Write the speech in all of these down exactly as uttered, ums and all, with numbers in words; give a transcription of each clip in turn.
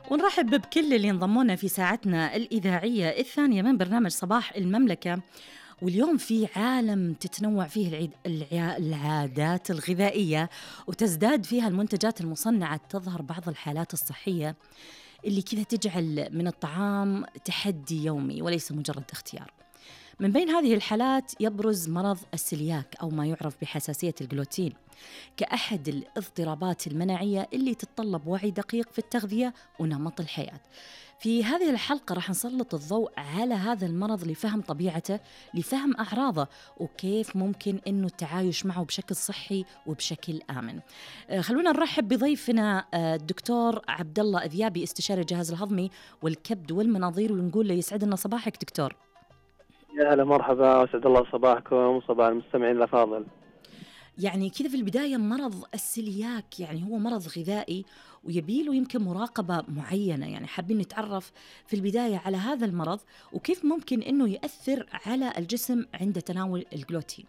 ونرحب بكل اللي انضمونا في ساعتنا الإذاعية الثانية من برنامج صباح المملكة. واليوم في عالم تتنوع فيه العيد الع- العادات الغذائية، وتزداد فيها المنتجات المصنعة. تظهر بعض الحالات الصحية اللي كذا تجعل من الطعام تحدي يومي وليس مجرد اختيار. من بين هذه الحالات يبرز مرض السلياك أو ما يعرف بحساسية الجلوتين كأحد الاضطرابات المناعية اللي تتطلب وعي دقيق في التغذية ونمط الحياة. في هذه الحلقة راح نسلط الضوء على هذا المرض لفهم طبيعته، لفهم أعراضه، وكيف ممكن أنه التعايش معه بشكل صحي وبشكل آمن. آه، خلونا نرحب بضيفنا آه، الدكتور عبد الله أذيابي، استشاري الجهاز الهضمي والكبد والمناظير، ونقول له يسعد لنا صباحك دكتور. يا هلا مرحبا، وسعد الله صباحكم وصباح المستمعين الأفاضل. يعني كذا في البداية مرض السلياك يعني هو مرض غذائي ويبيله يمكن مراقبة معينة، يعني حابين نتعرف في البداية على هذا المرض وكيف ممكن أنه يأثر على الجسم عند تناول الجلوتين.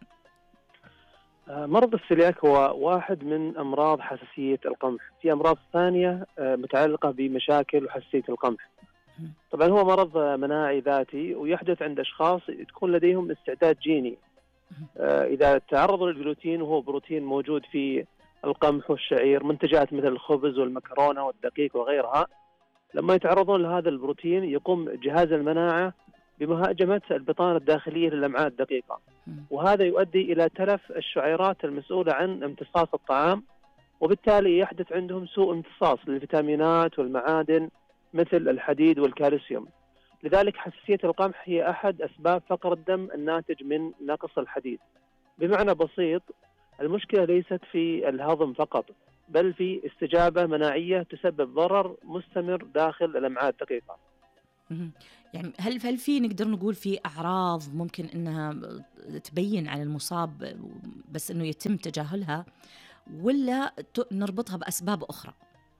آه، مرض السلياك هو واحد من أمراض حساسية القمح. في أمراض ثانية آه، متعلقة بمشاكل وحساسية القمح. طبعا هو مرض آه، مناعي ذاتي، ويحدث عند أشخاص تكون لديهم استعداد جيني آه، إذا تعرضوا للجلوتين، وهو بروتين موجود في القمح والشعير، منتجات مثل الخبز والمكرونة والدقيق وغيرها. لما يتعرضون لهذا البروتين يقوم جهاز المناعة بمهاجمة البطانة الداخلية للأمعاء الدقيقة، وهذا يؤدي إلى تلف الشعيرات المسؤولة عن امتصاص الطعام، وبالتالي يحدث عندهم سوء امتصاص للفيتامينات والمعادن مثل الحديد والكالسيوم. لذلك حساسية القمح هي أحد أسباب فقر الدم الناتج من نقص الحديد. بمعنى بسيط، المشكلة ليست في الهضم فقط، بل في استجابة مناعية تسبب ضرر مستمر داخل الأمعاء الدقيقة. مهم. يعني هل هل في نقدر نقول في أعراض ممكن أنها تبين على المصاب بس أنه يتم تجاهلها، ولا ت- نربطها بأسباب أخرى؟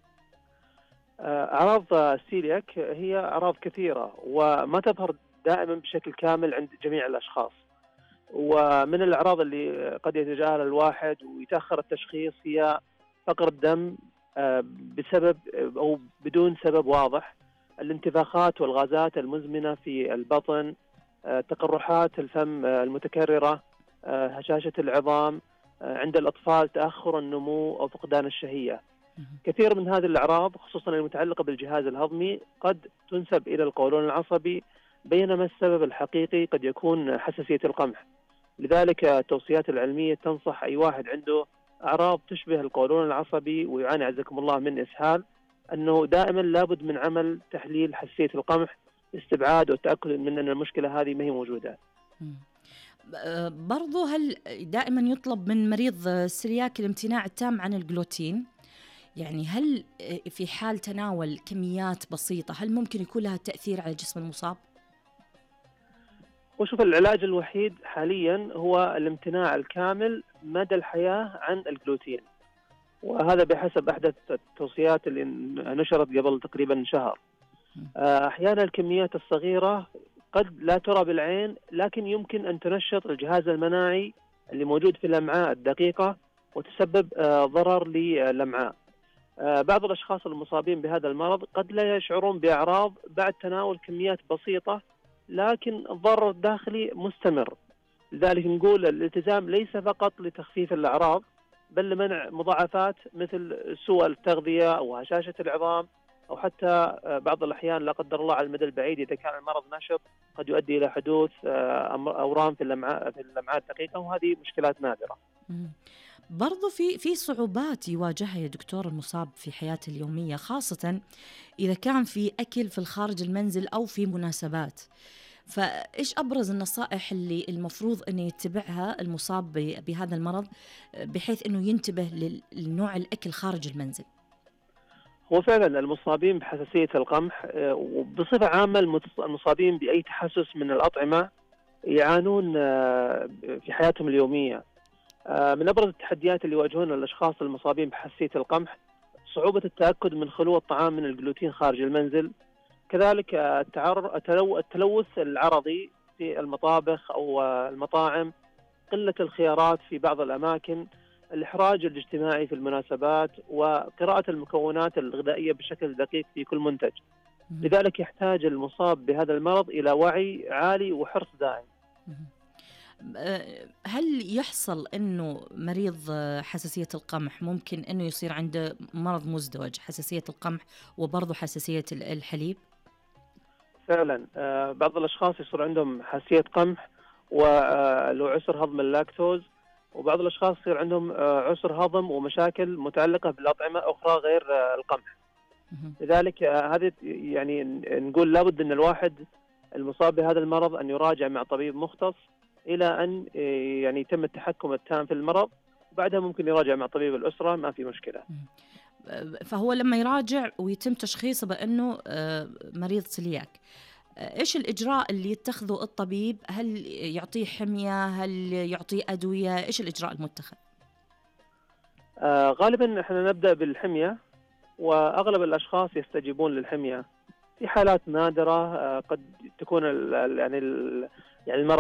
أعراض السيلياك هي أعراض كثيرة وما تظهر دائما بشكل كامل عند جميع الأشخاص، ومن الأعراض اللي قد يتجاهل الواحد ويتأخر التشخيص هي فقر الدم آه، بسبب أو بدون سبب واضح، الانتفاخات والغازات المزمنة في البطن، آه، تقرحات الفم آه، المتكررة، آه، هشاشة العظام، آه، عند الأطفال تأخر النمو أو فقدان الشهية. كثير من هذه الأعراض خصوصا المتعلقة بالجهاز الهضمي قد تنسب إلى القولون العصبي، بينما السبب الحقيقي قد يكون حساسية القمح. لذلك التوصيات العلمية تنصح أي واحد عنده أعراض تشبه القولون العصبي ويعاني عزكم الله من إسهال، أنه دائما لابد من عمل تحليل حساسية القمح لاستبعاد والتأكد من أن المشكلة هذه ما هي موجودة. مم. آه، برضو هل دائما يطلب من مريض السلياك الامتناع التام عن الجلوتين؟ يعني هل آه، في حال تناول كميات بسيطة هل ممكن يكون لها تأثير على جسم المصاب؟ وشوف، العلاج الوحيد حاليا هو الامتناع الكامل مدى الحياة عن الجلوتين، وهذا بحسب أحدث التوصيات اللي نشرت قبل تقريبا شهر. أحيانا الكميات الصغيرة قد لا ترى بالعين، لكن يمكن أن تنشط الجهاز المناعي اللي موجود في الأمعاء الدقيقة وتسبب ضرر للأمعاء. بعض الأشخاص المصابين بهذا المرض قد لا يشعرون بأعراض بعد تناول كميات بسيطة، لكن الضرر الداخلي مستمر. لذلك نقول الالتزام ليس فقط لتخفيف الأعراض، بل لمنع مضاعفات مثل سوء التغذية أو هشاشة العظام، أو حتى بعض الأحيان لا قدر الله على المدى البعيد إذا كان المرض نشط قد يؤدي إلى حدوث أورام في الأمعاء في الأمعاء الدقيقة، وهذه مشكلات نادرة. مم. برضو في في صعوبات يواجهها يا دكتور المصاب في حياته اليومية، خاصة إذا كان في أكل في الخارج المنزل أو في مناسبات. فإيش أبرز النصائح اللي المفروض أن يتبعها المصاب ب- بهذا المرض بحيث أنه ينتبه لنوع الأكل خارج المنزل؟ هو فعلا المصابين بحساسية القمح آه، وبصفة عامة المتص- المصابين بأي تحسس من الأطعمة يعانون آه، في حياتهم اليومية. آه، من أبرز التحديات اللي يواجهون الأشخاص المصابين بحساسية القمح صعوبة التأكد من خلو الطعام من الجلوتين خارج المنزل، كذلك آه، التعر- التلو- التلوث العرضي في المطابخ أو آه، المطاعم، قلة الخيارات في بعض الأماكن، الإحراج الاجتماعي في المناسبات، وقراءة المكونات الغذائية بشكل دقيق في كل منتج. مهم. لذلك يحتاج المصاب بهذا المرض إلى وعي عالي وحرص دائم. مهم. آه، هل يحصل انه مريض آه، حساسية القمح ممكن انه يصير عنده مرض مزدوج، حساسية القمح وبرضه حساسية ال- الحليب؟ فعلا آه، بعض الأشخاص يصير عندهم حساسية قمح وله عسر هضم اللاكتوز، وبعض الأشخاص يصير عندهم آه، عسر هضم ومشاكل متعلقة بالأطعمة أخرى غير آه، القمح. مهم. لذلك آه، هذه يعني نقول لابد أن الواحد المصاب بهذا المرض أن يراجع مع طبيب مختص إلى أن آه، يعني يتم التحكم التام في المرض، وبعدها ممكن يراجع مع طبيب الأسرة، ما في مشكلة. مهم. آه، فهو لما يراجع ويتم تشخيصه بانه آه، مريض سلياك، آه، ايش الاجراء اللي يتخذه الطبيب؟ هل يعطيه حمية؟ هل يعطيه ادوية؟ ايش الاجراء المتخذ؟ آه، غالبا احنا نبدأ بالحمية، وأغلب الأشخاص يستجيبون للحمية. في حالات نادرة آه، قد تكون ال- ال- يعني ال- يعني المرض